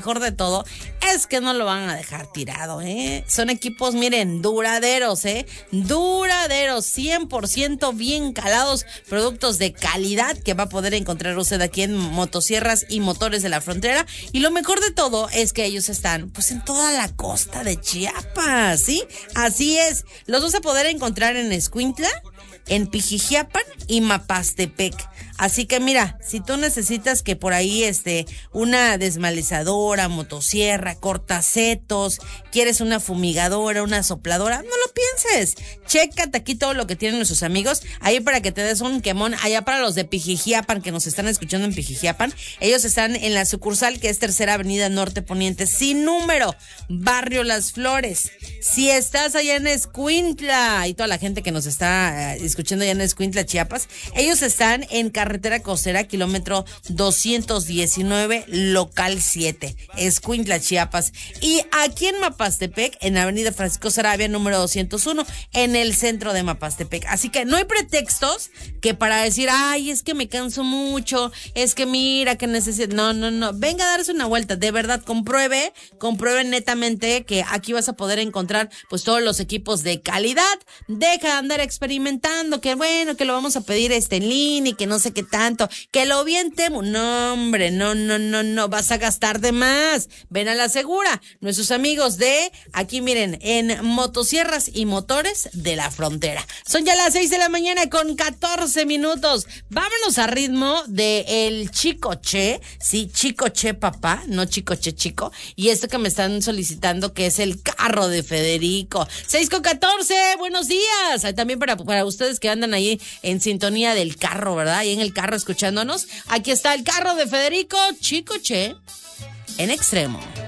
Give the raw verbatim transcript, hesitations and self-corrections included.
mejor de todo es que no lo van a dejar tirado, ¿eh? Son equipos, miren, duraderos, ¿eh? Duraderos, cien por ciento bien calados, productos de calidad que va a poder encontrar usted aquí en Motosierras y Motores de la Frontera. Y lo mejor de todo es que ellos están, pues, en toda la costa de Chiapas, ¿sí? Así es. Los vas a poder encontrar en Escuintla, en Pijijiapan y Mapastepec. Así que mira, si tú necesitas que por ahí este una desmalezadora, motosierra, cortacetos, quieres una fumigadora, una sopladora, no lo pienses. Chécate aquí todo lo que tienen nuestros amigos ahí para que te des un quemón. Allá para los de Pijijiapan que nos están escuchando en Pijijiapan, ellos están en la sucursal que es Tercera Avenida Norte Poniente, sin número, Barrio Las Flores. Si estás allá en Escuintla y toda la gente que nos está eh, escuchando allá en Escuintla, Chiapas, ellos están en Carretera Costera, kilómetro doscientos diecinueve, local siete, Escuintla, Chiapas. Y aquí en Mapastepec, en Avenida Francisco Sarabia, número doscientos uno, en el centro de Mapastepec. Así que no hay pretextos que para decir, ay, es que me canso mucho, es que mira, que necesito. No, no, no. Venga a darse una vuelta. De verdad, compruebe, compruebe netamente que aquí vas a poder encontrar pues todos los equipos de calidad. Deja de andar experimentando, que bueno, que lo vamos a pedir este en línea y que no sé qué tanto, que lo vientemos. No, hombre, no, no, no, no, vas a gastar de más. Ven a la segura. Nuestros amigos de aquí, miren, en Motosierras y Motores de la Frontera. Son ya las seis de la mañana con catorce minutos. Vámonos a ritmo de el Chico Che. Sí, Chico Che, papá, no Chico Che Chico. Y esto que me están solicitando, que es el carro de Federico. seis con catorce, buenos días. También para, para ustedes que andan ahí en sintonía del carro, ¿verdad? Ahí en el carro escuchándonos. Aquí está el carro de Federico, Chico Che, en extremo.